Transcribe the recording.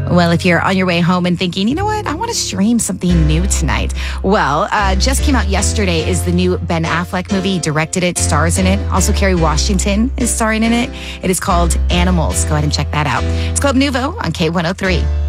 Well, if you're on your way home and thinking, you know what, I want to stream something new tonight. Well, just came out yesterday is the new Ben Affleck movie. He directed it, stars in it. Also, Kerry Washington is starring in it. It is called Animals. Go ahead and check that out. It's Club Nouveau on K103.